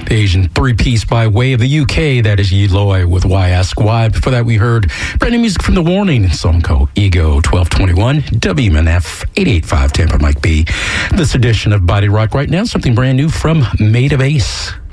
The Asian three-piece by way of the UK, that is Eloy with Why Ask Why. Before that, we heard brand new music from The Warning, song called Ego, 1221, WMNF 885 Tampa, Mike B. This edition of Body Rock right now, something brand new from Made of Ace.